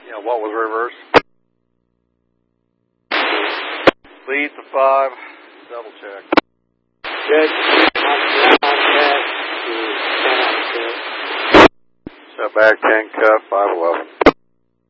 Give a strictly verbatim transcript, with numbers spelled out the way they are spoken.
Yeah, what was reverse? Lead to five, double check. Check. Contact to ten on six. Set back ten, cuff, five eleven.